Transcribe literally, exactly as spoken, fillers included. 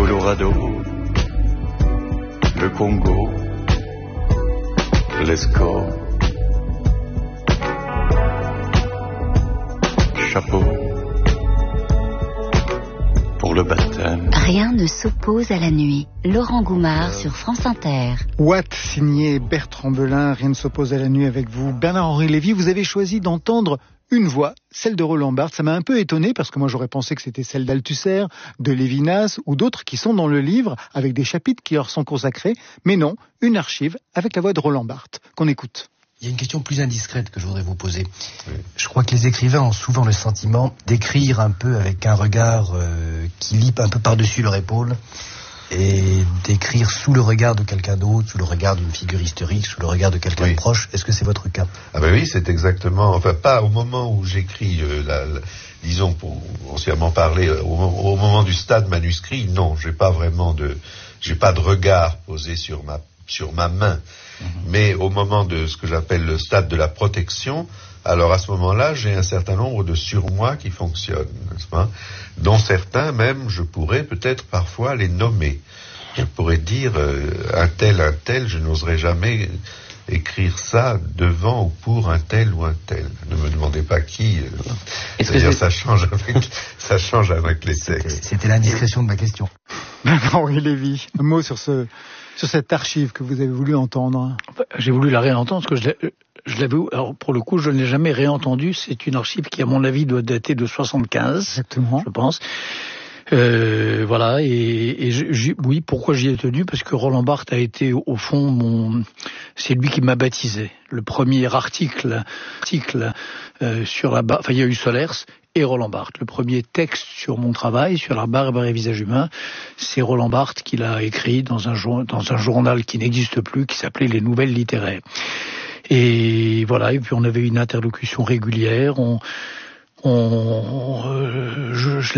Colorado, le Congo, l'Escaut, chapeau pour le baptême. Rien ne s'oppose à la nuit. Laurent Goumard sur France Inter. Watt, signé Bertrand Belin, rien ne s'oppose à la nuit avec vous. Bernard-Henri Lévy, vous avez choisi d'entendre une voix, celle de Roland Barthes. Ça m'a un peu étonné parce que moi j'aurais pensé que c'était celle d'Althusser, de Lévinas ou d'autres qui sont dans le livre avec des chapitres qui leur sont consacrés. Mais non, une archive avec la voix de Roland Barthes qu'on écoute. Il y a une question plus indiscrète que je voudrais vous poser. Oui. Je crois que les écrivains ont souvent le sentiment d'écrire un peu avec un regard euh, qui lit un peu par-dessus leur épaule et d'écrire sous le regard de quelqu'un d'autre, sous le regard d'une figure historique, sous le regard de quelqu'un oui. de proche. Est-ce que c'est votre cas? Ah ben oui, c'est exactement... Enfin, pas au moment où j'écris, euh, la, la, disons, pour anciennement parler, euh, au, au moment du stade manuscrit, non, j'ai pas vraiment de... J'ai pas de regard posé sur ma, sur ma main. Mm-hmm. Mais au moment de ce que j'appelle le stade de la protection, alors à ce moment-là, j'ai un certain nombre de surmoi qui fonctionnent, n'est-ce pas? Dont certains même, je pourrais peut-être parfois les nommer. Je pourrais dire euh, un tel, un tel, je n'oserais jamais écrire ça devant ou pour un tel ou un tel. Ne me demandez pas qui. Euh, Est-ce d'ailleurs, que ça change avec, ça change avec les textes. C'était, c'était l'indiscrétion de ma question. Henri Lévy, un mot sur ce, sur cette archive que vous avez voulu entendre. J'ai voulu la réentendre parce que je l'ai, je l'avais, alors pour le coup, je ne l'ai jamais réentendue. C'est une archive qui, à mon avis, doit dater de soixante-quinze. Exactement. Je pense. Euh, voilà, et, et je, oui, pourquoi j'y ai tenu? Parce que Roland Barthes a été, au fond, mon, c'est lui qui m'a baptisé. Le premier article, article euh, sur la, enfin, il y a eu Solers et Roland Barthes. Le premier texte sur mon travail, sur la barbe et visage humain, c'est Roland Barthes qui l'a écrit dans un, dans un journal qui n'existe plus, qui s'appelait Les Nouvelles Littéraires. Et voilà, et puis on avait une interlocution régulière, on, on, euh, je, je